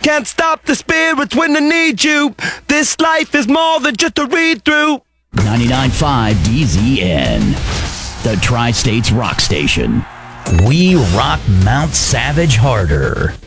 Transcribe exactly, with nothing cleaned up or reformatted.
can't stop the spirits when they need you. This life is more than just a read-through. ninety-nine point five D Z N, the Tri-States Rock Station. We rock Mount Savage harder.